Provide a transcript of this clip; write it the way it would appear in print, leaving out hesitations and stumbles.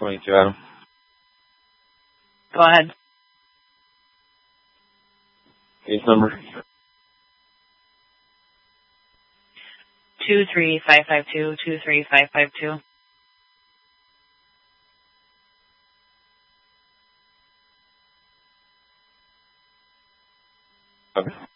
22, Adam. Go ahead. Case number? 23552, 23552. Okay.